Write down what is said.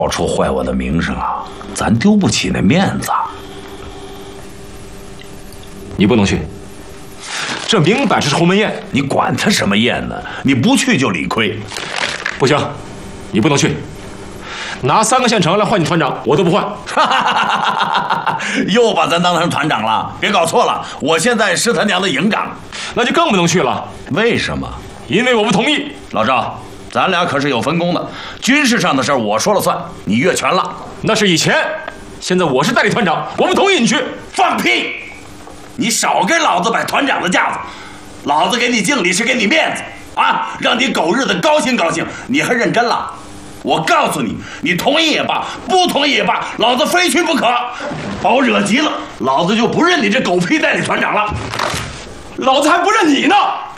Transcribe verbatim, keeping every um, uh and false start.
到处坏我的名声啊，咱丢不起那面子。 你不能去，这明摆着是鸿门宴。 你管他什么宴呢？你不去就理亏。 不行，你不能去。拿三个县城来换你团长，我都不换。 又把咱当成团长了？别搞错了，我现在是他娘的营长。 那就更不能去了。 为什么？ 因为我不同意。 老赵，咱俩可是有分工的，军事上的事儿我说了算，你越权了。 那是以前，现在我是代理团长，我不同意你去。 放屁！你少给老子摆团长的架子，老子给你敬礼是给你面子啊，让你狗日的高兴高兴，你还认真了？我告诉你，你同意也罢，不同意也罢，老子非去不可。把我惹急了，老子就不认你这狗屁代理团长了。 老子还不认你呢！